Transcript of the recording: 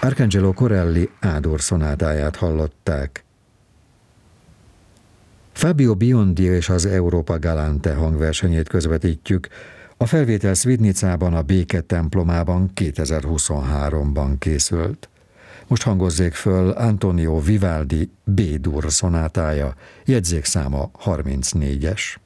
Arcangelo Corelli A-dur szonátáját hallották. Fabio Biondi és az Europa Galante hangversenyét közvetítjük. A felvétel Szvidnicában, a Béke templomában 2023-ban készült. Most hangozzék föl Antonio Vivaldi B-dur szonátája, jegyzékszáma 34-es.